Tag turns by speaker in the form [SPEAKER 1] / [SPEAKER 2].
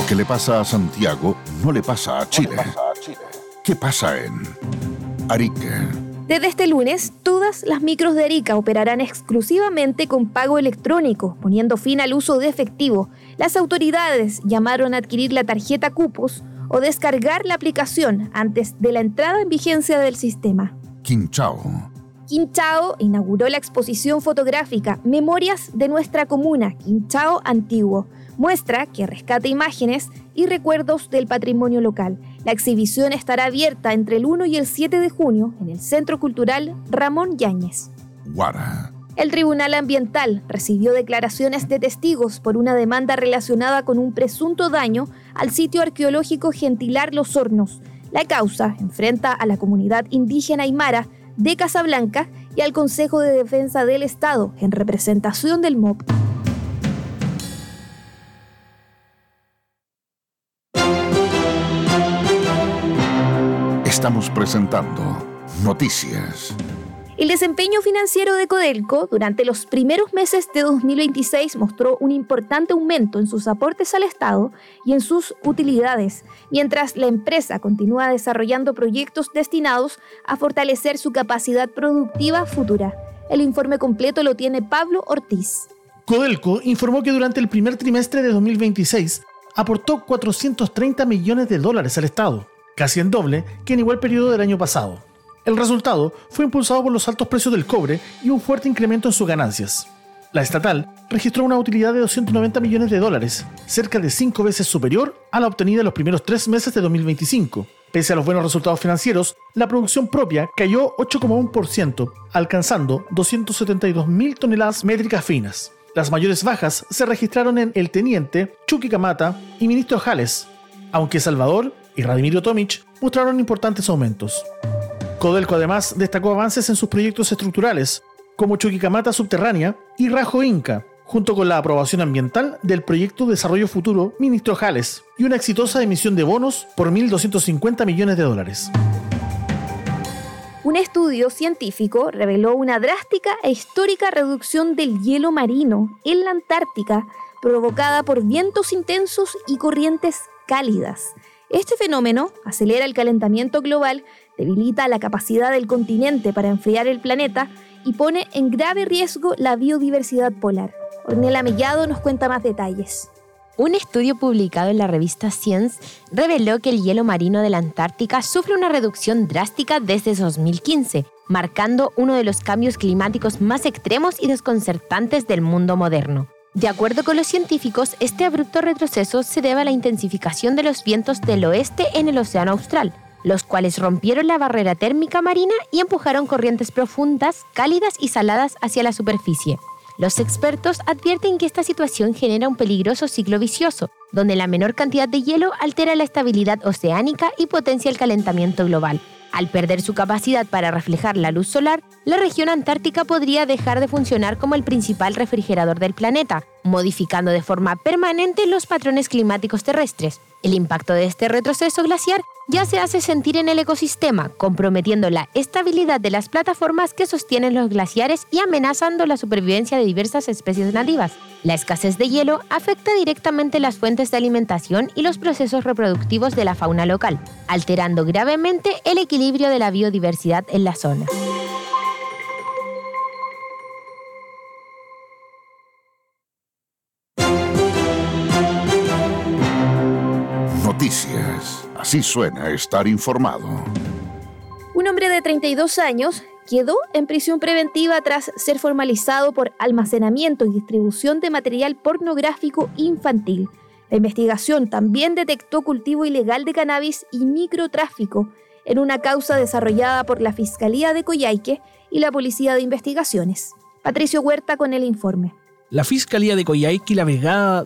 [SPEAKER 1] que le pasa a Santiago no le pasa a Chile. ¿Qué pasa en Arica?
[SPEAKER 2] Desde este lunes, todas las micros de Arica operarán exclusivamente con pago electrónico, poniendo fin al uso de efectivo. Las autoridades llamaron a adquirir la tarjeta Cupos o descargar la aplicación antes de la entrada en vigencia del sistema.
[SPEAKER 1] Quinchao.
[SPEAKER 2] Quinchao inauguró la exposición fotográfica Memorias de nuestra comuna, Quinchao Antiguo. Muestra que rescata imágenes y recuerdos del patrimonio local. La exhibición estará abierta entre el 1 y el 7 de junio en el Centro Cultural Ramón Yáñez.
[SPEAKER 1] Guara.
[SPEAKER 2] El Tribunal Ambiental recibió declaraciones de testigos por una demanda relacionada con un presunto daño al sitio arqueológico Gentilar Los Hornos. La causa enfrenta a la comunidad indígena aymara de Casablanca y al Consejo de Defensa del Estado en representación del MOP.
[SPEAKER 1] Estamos presentando Noticias.
[SPEAKER 2] El desempeño financiero de Codelco durante los primeros meses de 2026 mostró un importante aumento en sus aportes al Estado y en sus utilidades, mientras la empresa continúa desarrollando proyectos destinados a fortalecer su capacidad productiva futura. El informe completo lo tiene Pablo Ortiz.
[SPEAKER 3] Codelco informó que durante el primer trimestre de 2026 aportó $430 millones al Estado, casi el doble que en igual periodo del año pasado. El resultado fue impulsado por los altos precios del cobre y un fuerte incremento en sus ganancias. La estatal registró una utilidad de $290 millones, cerca de 5 veces superior a la obtenida en los primeros 3 meses de 2025. Pese a los buenos resultados financieros, la producción propia cayó 8,1%, alcanzando 272.000 toneladas métricas finas. Las mayores bajas se registraron en El Teniente, Chuquicamata y Ministro Jales, aunque Salvador y Radimiro Tomic mostraron importantes aumentos. Codelco además destacó avances en sus proyectos estructurales, como Chuquicamata Subterránea y Rajo Inca, junto con la aprobación ambiental del proyecto Desarrollo Futuro Ministro Jales y una exitosa emisión de bonos por $1.250 millones.
[SPEAKER 2] Un estudio científico reveló una drástica e histórica reducción del hielo marino en la Antártica, provocada por vientos intensos y corrientes cálidas. Este fenómeno acelera el calentamiento global, debilita la capacidad del continente para enfriar el planeta y pone en grave riesgo la biodiversidad polar. Ornella Mellado nos cuenta más detalles.
[SPEAKER 4] Un estudio publicado en la revista Science reveló que el hielo marino de la Antártica sufre una reducción drástica desde 2015, marcando uno de los cambios climáticos más extremos y desconcertantes del mundo moderno. De acuerdo con los científicos, este abrupto retroceso se debe a la intensificación de los vientos del oeste en el Océano Austral, los cuales rompieron la barrera térmica marina y empujaron corrientes profundas, cálidas y saladas hacia la superficie. Los expertos advierten que esta situación genera un peligroso ciclo vicioso, donde la menor cantidad de hielo altera la estabilidad oceánica y potencia el calentamiento global. Al perder su capacidad para reflejar la luz solar, la región antártica podría dejar de funcionar como el principal refrigerador del planeta, modificando de forma permanente los patrones climáticos terrestres. El impacto de este retroceso glaciar ya se hace sentir en el ecosistema, comprometiendo la estabilidad de las plataformas que sostienen los glaciares y amenazando la supervivencia de diversas especies nativas. La escasez de hielo afecta directamente las fuentes de alimentación y los procesos reproductivos de la fauna local, alterando gravemente el equilibrio de la biodiversidad en la zona.
[SPEAKER 1] Noticias. Así suena estar informado.
[SPEAKER 2] Un hombre de 32 años quedó en prisión preventiva tras ser formalizado por almacenamiento y distribución de material pornográfico infantil. La investigación también detectó cultivo ilegal de cannabis y microtráfico en una causa desarrollada por la Fiscalía de Coyhaique y la Policía de Investigaciones. Patricio Huerta con el informe.
[SPEAKER 5] La Fiscalía de Coyhaique y la Brigada